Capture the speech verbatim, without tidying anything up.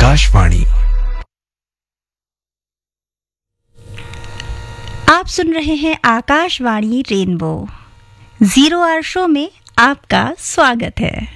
आकाशवाणी। आप सुन रहे हैं Akashvani rainbow. Zero hour show में आपका स्वागत है।